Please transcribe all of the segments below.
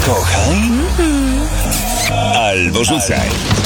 Kochaj albo rzucaj.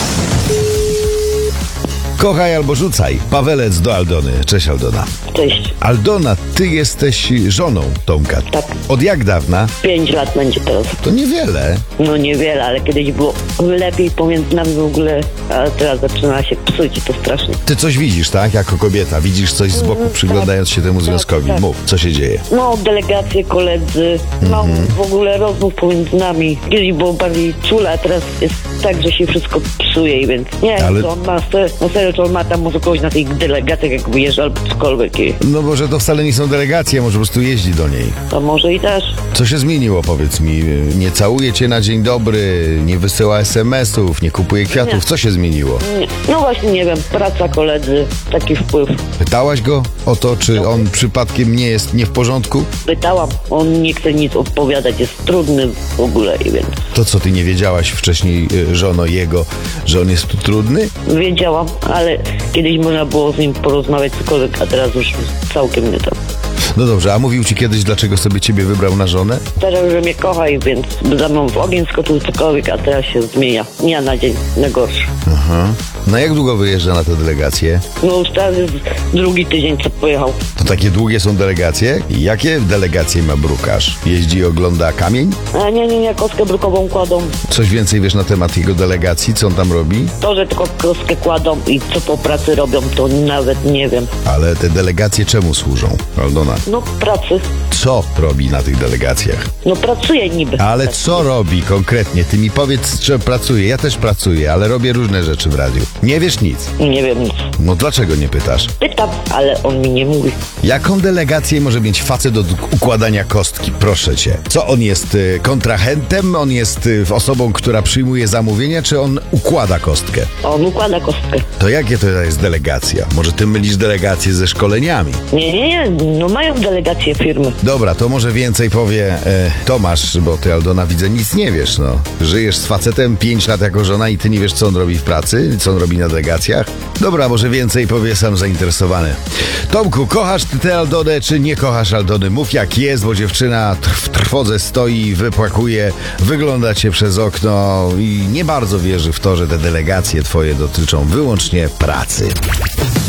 Kochaj albo rzucaj. Pawelec do Aldony. Cześć Aldona. Cześć. Aldona, ty jesteś żoną Tomka. Tak. Od jak dawna? 5 lat będzie teraz. To niewiele. No niewiele, ale kiedyś było lepiej pomiędzy nami w ogóle, a teraz zaczyna się psuć i to strasznie. Ty coś widzisz, tak? Jako kobieta. Widzisz coś z boku, przyglądając się temu związkowi. tak. Mów, co się dzieje? No, delegacje, koledzy, no w ogóle rozmów pomiędzy nami. Kiedyś było bardziej czule, a teraz jest tak, że się wszystko psuje i więc nie wiem, Ale- co on ma, na serio, czy on ma tam może kogoś na tej delegacjach, jak wyjeżdża albo cokolwiek i No bo że to wcale nie są delegacje, może po prostu jeździ do niej. to może i też. Co się zmieniło, powiedz mi? Nie całuje cię na dzień dobry, nie wysyła SMS-ów, nie kupuje kwiatów. Nie. Co się zmieniło? Nie. No właśnie, nie wiem, praca, koledzy, taki wpływ. Pytałaś go o to, czy on przypadkiem nie jest nie w porządku? Pytałam, on nie chce nic odpowiadać, jest trudny w ogóle i więc To co, ty nie wiedziałaś wcześniej, żono jego, że on jest tu trudny? wiedziałam, ale kiedyś można było z nim porozmawiać cokolwiek, a teraz już całkiem nie to. No dobrze, a mówił ci kiedyś, dlaczego sobie ciebie wybrał na żonę? Teraz, że mnie kocha i więc za mną w ogień skoczył cokolwiek, a teraz się zmienia. Dnia na dzień, na gorszy. Aha. No jak długo wyjeżdża na tę delegację? No już teraz jest drugi tydzień, co pojechał. To takie długie są delegacje? I jakie delegacje ma brukarz? Jeździ i ogląda kamień? A nie, kostkę brukową kładą. Coś więcej wiesz na temat jego delegacji? Co on tam robi? To, że tylko kostkę kładą i co po pracy robią, to nawet nie wiem. Ale te delegacje czemu służą, Aldona? No pracy. Co robi na tych delegacjach? No pracuje niby. Ale co robi konkretnie? Ty mi powiedz, czy pracuje. Ja też pracuję, ale robię różne rzeczy w radiu. Nie wiesz nic. Nie wiem nic. No dlaczego nie pytasz? Pytam, ale on mi nie mówi. Jaką delegację może mieć facet od układania kostki? Proszę cię. Co on jest kontrahentem? On jest osobą, która przyjmuje zamówienia, czy on układa kostkę? On układa kostkę. To jakie to jest delegacja? Może ty mylisz delegację ze szkoleniami? Nie, no mają delegacje firmy. Dobra, to może więcej powie Tomasz, bo ty, Aldona, widzę, nic nie wiesz, no. Żyjesz z facetem 5 lat jako żona i ty nie wiesz, co on robi w pracy, co on robi na delegacjach? Dobra, może więcej powie sam zainteresowany. Tomku, kochasz ty tę Aldonę, czy nie kochasz Aldony? Mów jak jest, bo dziewczyna w trwodze stoi, wypłakuje, wygląda cię przez okno i nie bardzo wierzy w to, że te delegacje twoje dotyczą wyłącznie pracy.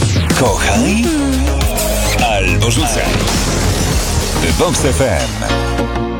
Kochaj albo rzucaj. Vox FM.